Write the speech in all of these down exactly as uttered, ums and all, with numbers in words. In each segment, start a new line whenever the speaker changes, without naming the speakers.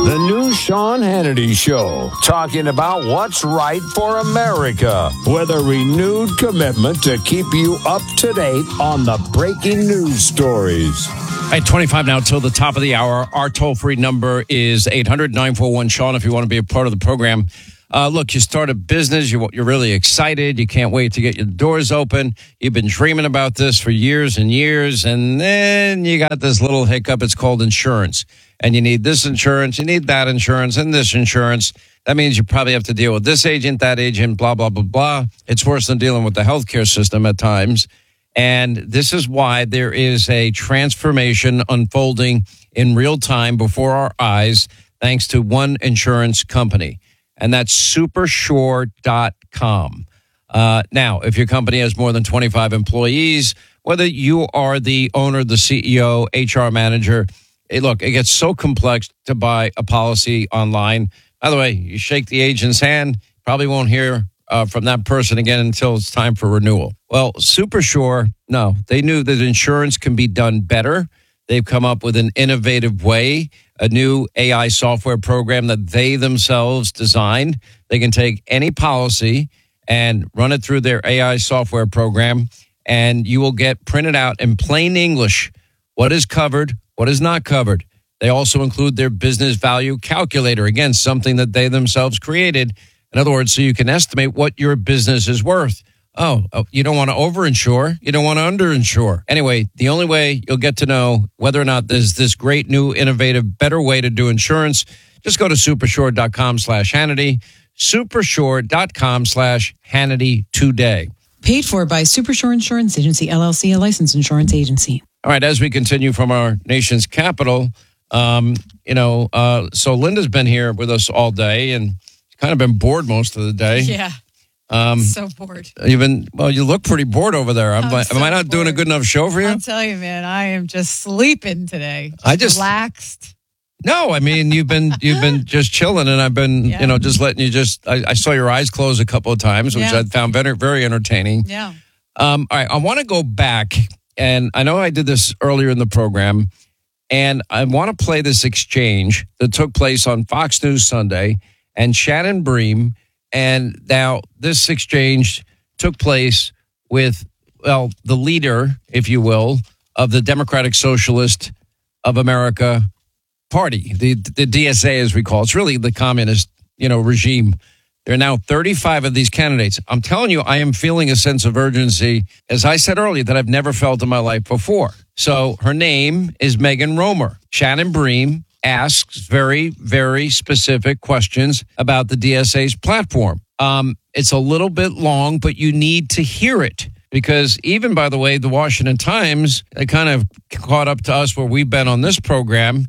The new Sean Hannity Show, talking about what's right for America, with a renewed commitment to keep you up to date on the breaking news stories.
At twenty-five now till the top of the hour. Our toll-free number is eight hundred, nine four one, Sean if you want to be a part of the program. Uh, look, you start a business, you, you're really excited, you can't wait to get your doors open. You've been dreaming about this for years and years, and then you got this little hiccup. It's called insurance. And you need this insurance, you need that insurance, and this insurance. That means you probably have to deal with this agent, that agent, blah, blah, blah, blah. It's worse than dealing with the healthcare system at times. And this is why there is a transformation unfolding in real time before our eyes, thanks to one insurance company. And that's super sure dot com. Uh, now, if your company has more than twenty-five employees, whether you are the owner, the C E O, H R manager, it, look, it gets so complex to buy a policy online. By the way, you shake the agent's hand, probably won't hear uh, from that person again until it's time for renewal. Well, SuperSure, no, they knew that insurance can be done better. They've come up with an innovative way, a new A I software program that they themselves designed. They can take any policy and run it through their A I software program, and you will get printed out in plain English what is covered, what is not covered. They also include their business value calculator, again, something that they themselves created. In other words, so you can estimate what your business is worth. Oh, oh, you don't want to overinsure. You don't want to underinsure. Anyway, the only way you'll get to know whether or not there's this great new innovative better way to do insurance, just go to supersure dot com slash Hannity, supersure dot com slash Hannity today.
Paid for by Supersure Insurance Agency, L L C, a licensed insurance agency.
All right, as we continue from our nation's capital, um, you know, uh, so Linda's been here with us all day and kind of been bored most of the day.
Yeah.
Um,
so bored.
You've been, well, you look pretty bored over there. I'm,
I'm
like,
so
am I not
bored.
doing a good enough show for you?
I'll tell you, man, I am just sleeping today. Just
I just
relaxed.
No, I mean, you've been you've been just chilling, and I've been,
Yeah.
you know, just letting you just, I, I saw your eyes close a couple of times, which
Yeah.
I found very, very entertaining.
Yeah.
Um, all right, I want to go back, and I know I did this earlier in the program, and I want to play this exchange that took place on Fox News Sunday, and Shannon Bream. And now this exchange took place with, well, the leader, if you will, of the Democratic Socialist of America Party, the the D S A, as we call it. It's really the communist, you know, regime. There are now thirty-five of these candidates. I'm telling you, I am feeling a sense of urgency, as I said earlier, that I've never felt in my life before. So her name is Megan Romer. Shannon Bream asks very, very specific questions about the D S A's platform. Um, it's a little bit long, but you need to hear it. Because even, by the way, the Washington Times, it kind of caught up to us where we've been on this program,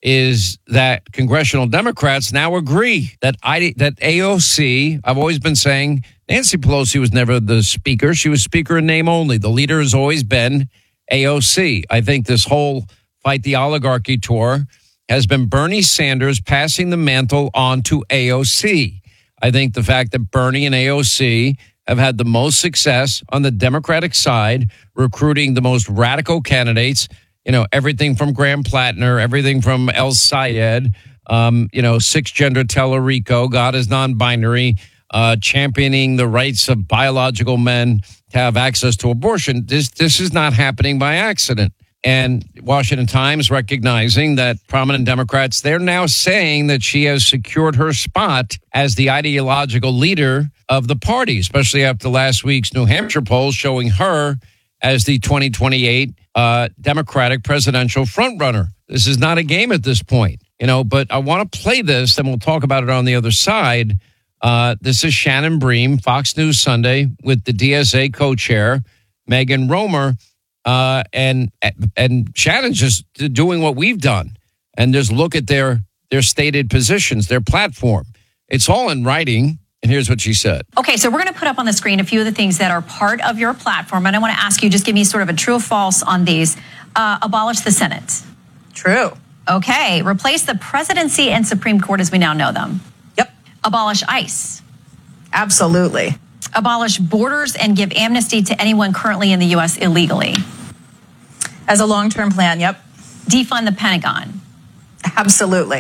is that congressional Democrats now agree that I, that A O C, I've always been saying, Nancy Pelosi was never the speaker. She was speaker in name only. The leader has always been A O C. I think this whole Fight the Oligarchy tour has been Bernie Sanders passing the mantle on to A O C. I think the fact that Bernie and A O C have had the most success on the Democratic side, recruiting the most radical candidates, you know, everything from Graham Plattner, everything from El Sayed, um, you know, six-gender Tellerico, God is non-binary, uh, championing the rights of biological men to have access to abortion. This, this is not happening by accident. And Washington Times recognizing that prominent Democrats, they're now saying that she has secured her spot as the ideological leader of the party, especially after last week's New Hampshire poll showing her as the twenty twenty-eight uh, Democratic presidential frontrunner. This is not a game at this point, you know, but I want to play this and we'll talk about it on the other side. Uh, this is Shannon Bream, Fox News Sunday, with the D S A co-chair, Megan Romer. Uh, and and Shannon's just doing what we've done and just look at their their stated positions, their platform. It's all in writing. And here's what she said.
Okay, so we're going to put up on the screen a few of the things that are part of your platform. And I want to ask you, just give me sort of a true or false on these. Uh, abolish the Senate.
True.
Okay, replace the presidency and Supreme Court as we now know them.
Yep.
Abolish ICE.
Absolutely.
Abolish borders and give amnesty to anyone currently in the U S illegally.
As a long-term plan, yep.
Defund the Pentagon.
Absolutely.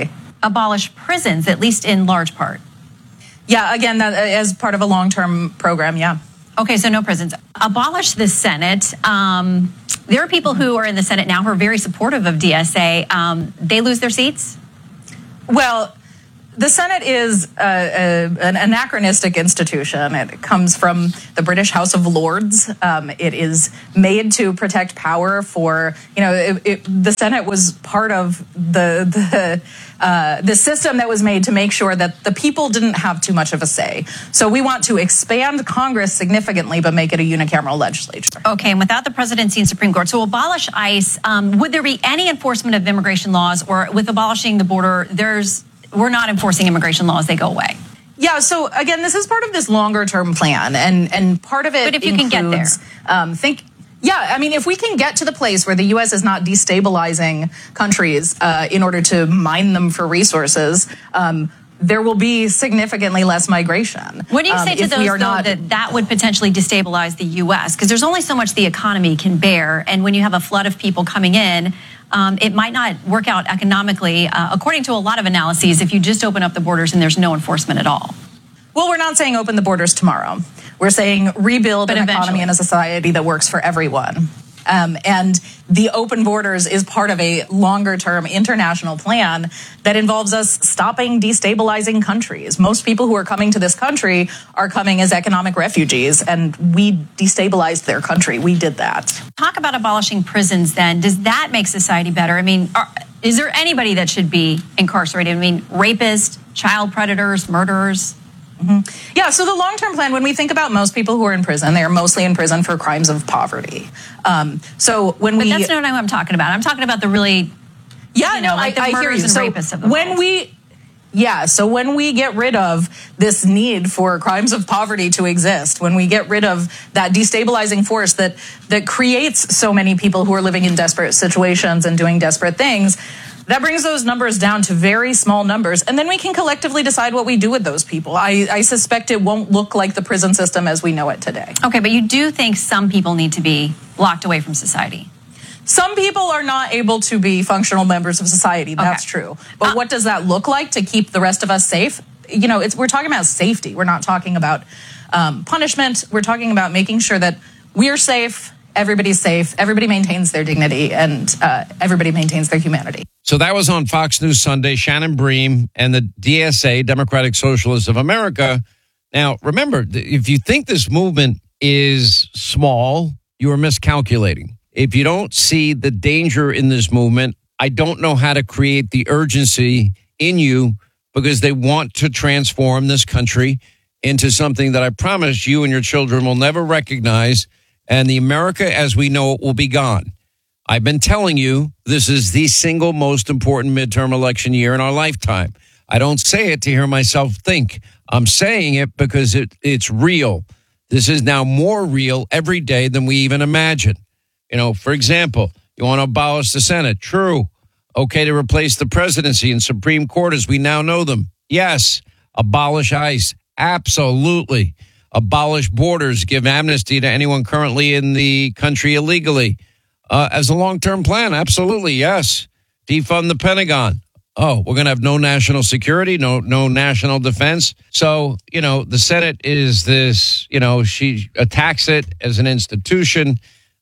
abolish prisons, at least in large part.
Yeah, again, that, as part of a long-term program, yeah.
Okay, so no prisons. Abolish the Senate. Um, there are people who are in the Senate now who are very supportive of D S A. Um, they lose their seats?
Well, the Senate is a, a, an anachronistic institution. It comes from the British House of Lords. Um, it is made to protect power for, you know, it, it, the Senate was part of the the, uh, the system that was made to make sure that the people didn't have too much of a say. So we want to expand Congress significantly, but make it a unicameral legislature.
Okay, and without the presidency and Supreme Court, so abolish ICE, um, would there be any enforcement of immigration laws, or with abolishing the border, there's we're not enforcing immigration laws, they go away?
Yeah, so again, this is part of this longer term plan, and, and part of it
But if you
includes,
can get there.
Um, think, yeah, I mean, if we can get to the place where the U S is not destabilizing countries uh, in order to mine them for resources, um, there will be significantly less migration.
What do you
um,
say to those, though,
not,
that that would potentially destabilize the U S? Because there's only so much the economy can bear, and when you have a flood of people coming in, Um, it might not work out economically, uh, according to a lot of analyses, if you just open up the borders and there's no enforcement at all.
Well, we're not saying open the borders tomorrow. We're saying rebuild
But
an
eventually.
economy and a society that works for everyone. Um, and the open borders is part of a longer-term international plan that involves us stopping destabilizing countries. Most people who are coming to this country are coming as economic refugees, and we destabilized their country. We did that.
Talk about abolishing prisons then. Does that make society better? I mean, are, is there anybody that should be incarcerated? I mean, rapists, child predators, murderers?
Mm-hmm. Yeah, so the long-term plan, when we think about most people who are in prison, they are mostly in prison for crimes of poverty. Um, so when
But
we...
that's not what I'm talking about. I'm talking about the really,
yeah,
you know,
no,
like the
I, I hear
murders
you.
and
So
rapists of the
when
world.
we... Yeah, so when we get rid of this need for crimes of poverty to exist, when we get rid of that destabilizing force that that creates so many people who are living in desperate situations and doing desperate things, that brings those numbers down to very small numbers, and then we can collectively decide what we do with those people. I, I suspect it won't look like the prison system as we know it today.
Okay, but you do think some people need to be locked away from society?
Some people are not able to be functional members of society. That's
Okay.
true. But
Uh,
what does that look like to keep the rest of us safe? You know, it's, we're talking about safety. We're not talking about um, punishment. We're talking about making sure that we're safe, everybody's safe, everybody maintains their dignity, and uh, everybody maintains their humanity.
So that was on Fox News Sunday, Shannon Bream and the D S A, Democratic Socialists of America. Now, remember, if you think this movement is small, you are miscalculating. If you don't see the danger in this movement, I don't know how to create the urgency in you, because they want to transform this country into something that I promise you and your children will never recognize, and the America as we know it will be gone. I've been telling you this is the single most important midterm election year in our lifetime. I don't say it to hear myself think. I'm saying it because it, it's real. This is now more real every day than we even imagine. You know, for example, you want to abolish the Senate. True. Okay to replace the presidency and Supreme Court as we now know them. Yes. Abolish ICE. Absolutely. Abolish borders. Give amnesty to anyone currently in the country illegally. Uh, as a long-term plan, absolutely, yes. Defund the Pentagon. Oh, we're going to have no national security, no no national defense. So, you know, the Senate is this, you know, she attacks it as an institution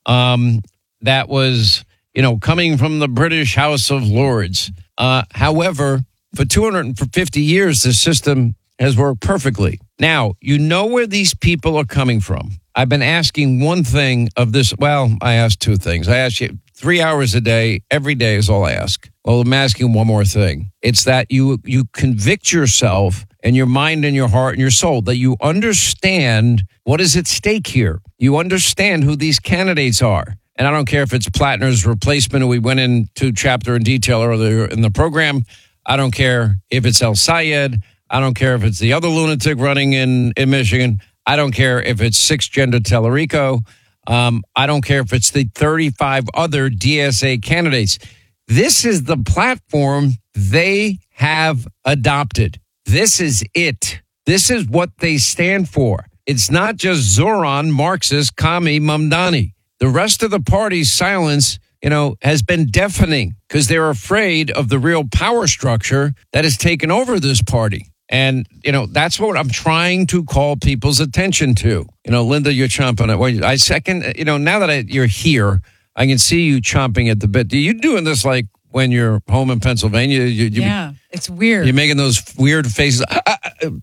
um, that was, you know, coming from the British House of Lords. Uh, however, for two hundred fifty years, the system has worked perfectly. Now, you know where these people are coming from. I've been asking one thing of this. Well, I asked two things. I asked you three hours a day, every day is all I ask. Well, I'm asking one more thing. It's that you you convict yourself and your mind and your heart and your soul, that you understand what is at stake here. You understand who these candidates are. And I don't care if it's Plattner's replacement, who we went into chapter in detail earlier in the program. I don't care if it's El Sayed. I don't care if it's the other lunatic running in, in Michigan. I don't care if it's six-gender Tellerico. Um, I don't care if it's the thirty-five other D S A candidates. This is the platform they have adopted. This is it. This is what they stand for. It's not just Zoran, Marxist, Kami, Mamdani. The rest of the party's silence you know, has been deafening because they're afraid of the real power structure that has taken over this party. And, you know, that's what I'm trying to call people's attention to. You know, Linda, you're chomping at well, I second, you know, now that I, you're here, I can see you chomping at the bit. Are you doing this like when you're home in Pennsylvania? You, you,
Yeah, it's weird.
You're making those weird faces.
the,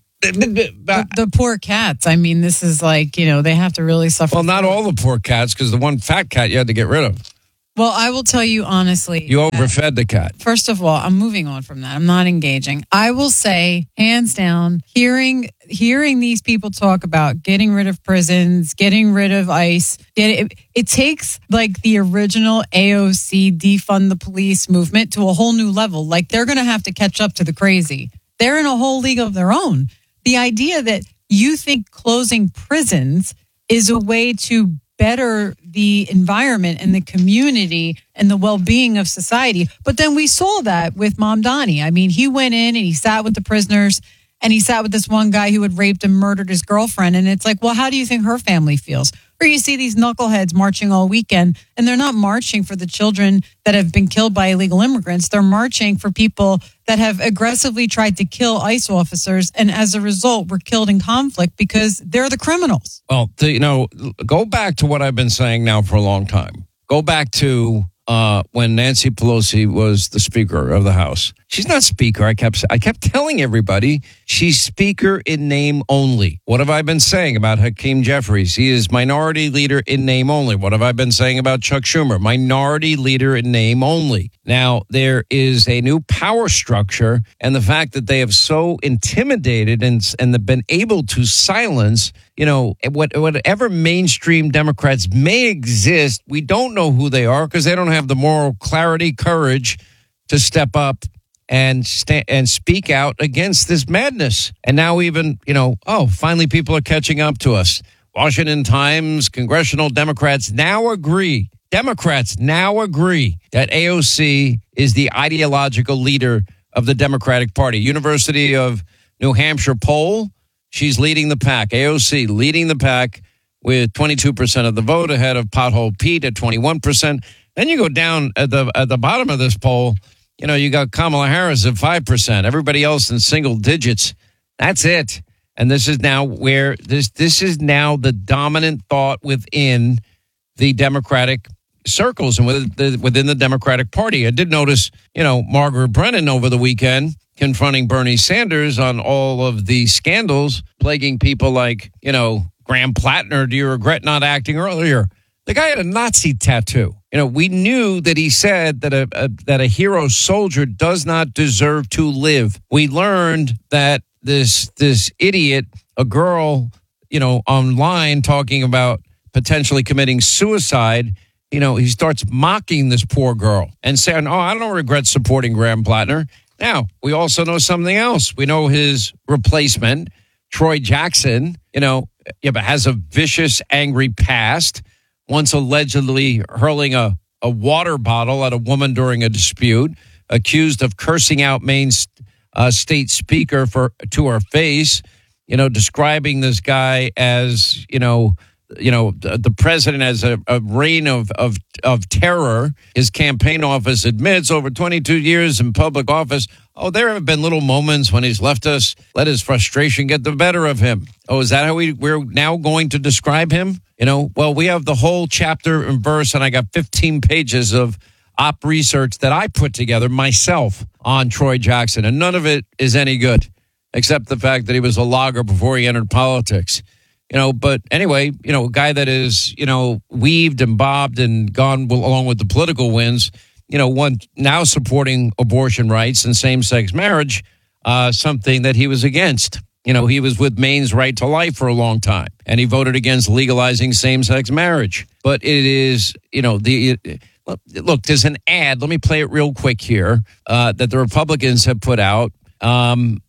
the poor cats. I mean, this is like, you know, they have to really suffer.
Well, not all the poor cats, because the one fat cat you had to get rid of.
Well, I will tell you honestly.
You overfed the cat.
First of all, I'm moving on from that. I'm not engaging. I will say, hands down, hearing hearing these people talk about getting rid of prisons, getting rid of ICE, get it, it takes like the original A O C defund the police movement to a whole new level. Like they're going to have to catch up to the crazy. They're in a whole league of their own. The idea that you think closing prisons is a way to better the environment and the community and the well-being of society. But then we saw that with Mamdani. I mean, he went in and he sat with the prisoners and he sat with this one guy who had raped and murdered his girlfriend. And it's like, well, how do you think her family feels? Or you see these knuckleheads marching all weekend, and they're not marching for the children that have been killed by illegal immigrants. They're marching for people that have aggressively tried to kill ICE officers, and as a result, were killed in conflict because they're the criminals.
Well, to, you know, go back to what I've been saying now for a long time. Go back to uh, when Nancy Pelosi was the Speaker of the House. She's not Speaker. I kept I kept telling everybody she's Speaker in name only. What have I been saying about Hakeem Jeffries? He is Minority Leader in name only. What have I been saying about Chuck Schumer? Minority Leader in name only. Now, there is a new power structure, and the fact that they have so intimidated and and been able to silence, you know, what, whatever mainstream Democrats may exist, we don't know who they are because they don't have the moral clarity, courage to step up and sta- and speak out against this madness. And now even, you know, oh, finally people are catching up to us. Washington Times, congressional Democrats now agree. Democrats now agree that A O C is the ideological leader of the Democratic Party. University of New Hampshire poll, she's leading the pack. A O C leading the pack with twenty-two percent of the vote, ahead of Pothole Pete at twenty-one percent. Then you go down at the at the bottom of this poll, you know, you got Kamala Harris at five percent. Everybody else in single digits. That's it. And this is now where this this is now the dominant thought within the Democratic circles and within the, within the Democratic Party. I did notice, you know, Margaret Brennan over the weekend confronting Bernie Sanders on all of the scandals plaguing people like, you know, Graham Plattner. Do you regret not acting earlier? The guy had a Nazi tattoo. You know, we knew that he said that a, a that a hero soldier does not deserve to live. We learned that this this idiot, a girl, you know, online talking about potentially committing suicide, you know, he starts mocking this poor girl and saying, oh, I don't regret supporting Graham Plattner. Now, we also know something else. We know his replacement, Troy Jackson, you know, yeah, but has a vicious, angry past. Once allegedly hurling a, a water bottle at a woman during a dispute, accused of cursing out Maine uh, state speaker for to her face, you know, describing this guy as, you know, you know, the, the president as a, a reign of, of, of terror. His campaign office admits over twenty-two years in public office, oh, there have been little moments when he's left us, let his frustration get the better of him. Oh, is that how we, we're now going to describe him? You know, well, we have the whole chapter and verse, and I got fifteen pages of op research that I put together myself on Troy Jackson, and none of it is any good, except the fact that he was a logger before he entered politics. You know, but anyway, you know, a guy that is, you know, weaved and bobbed and gone along with the political winds, you know, one now supporting abortion rights and same-sex marriage, uh, something that he was against. You know, he was with Maine's right to life for a long time, and he voted against legalizing same-sex marriage. But it is, you know, the look, there's an ad. Let me play it real quick here uh, that the Republicans have put out. Um,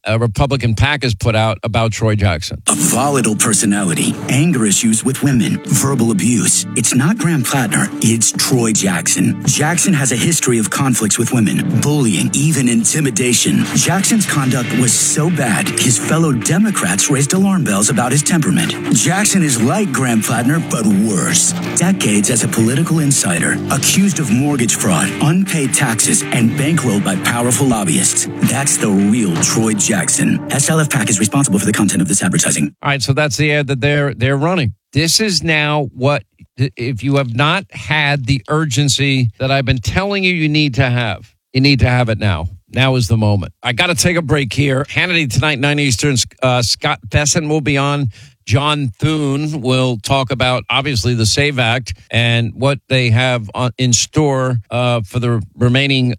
a Republican PAC has put out about Troy Jackson.
A volatile personality, anger issues with women, verbal abuse. It's not Graham Plattner, it's Troy Jackson. Jackson has a history of conflicts with women, bullying, even intimidation. Jackson's conduct was so bad, his fellow Democrats raised alarm bells about his temperament. Jackson is like Graham Plattner, but worse. Decades as a political insider, accused of mortgage fraud, unpaid taxes, and bankrolled by powerful lobbyists. That's the real Troy Jackson. S L F PAC is responsible for the content of this advertising.
All right, so that's the ad that they're they're running. This is now what, if you have not had the urgency that I've been telling you you need to have, you need to have it now. Now is the moment. I got to take a break here. Hannity tonight, nine Eastern. Uh, Scott Besson will be on. John Thune will talk about, obviously, the SAVE Act and what they have on, in store uh, for the remaining